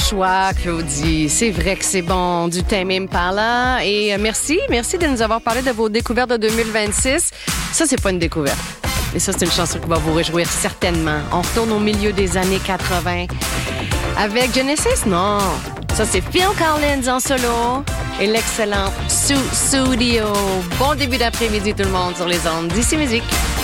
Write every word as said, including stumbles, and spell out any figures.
choix, Claudie. C'est vrai que c'est bon, du Tame Impala. Et euh, merci, merci de nous avoir parlé de vos découvertes de deux mille vingt-six. Ça, c'est pas une découverte. Et ça, c'est une chanson qui va vous réjouir certainement. On retourne au milieu des années quatre-vingts. Avec Genesis, non. Ça, c'est Phil Collins en solo et l'excellent Sue Studio. Bon début d'après-midi, tout le monde, sur les ondes d'Ici Musique.